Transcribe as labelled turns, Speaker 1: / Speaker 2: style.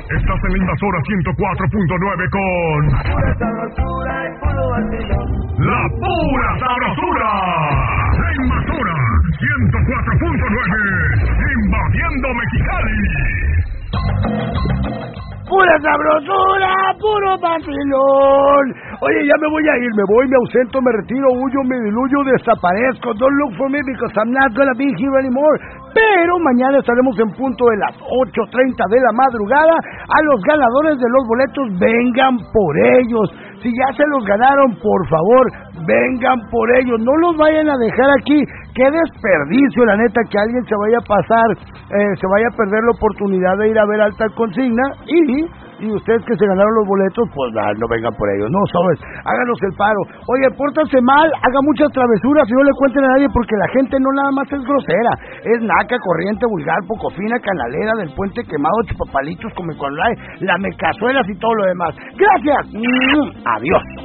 Speaker 1: Estás en la Invasora 104.9 con...
Speaker 2: Pura sabrosura y puro vacilón.
Speaker 1: ¡La pura sabrosura! La Invasora 104.9, invadiendo Mexicali.
Speaker 3: ¡Pura sabrosura! ¡Puro vacilón! Oye, ya me voy a ir, me ausento, me retiro, huyo, me diluyo, desaparezco. Don't look for me because I'm not gonna be here anymore. Pero mañana estaremos en punto de las 8:30 de la madrugada. A los ganadores de los boletos, vengan por ellos. Si ya se los ganaron, por favor, vengan por ellos. No los vayan a dejar aquí. Qué desperdicio, la neta, que alguien se vaya a pasar, se vaya a perder la oportunidad de ir a ver Alta Consigna. Y ustedes que se ganaron los boletos, pues no vengan por ellos. No, sabes, háganos el paro. Oye, pórtense mal, haga muchas travesuras y no le cuenten a nadie, porque la gente no nada más es grosera. Es naca, corriente, vulgar, poco fina, canalera, del puente quemado, chupapalitos, come con la mecazuelas y todo lo demás. ¡Gracias! ¡Adiós!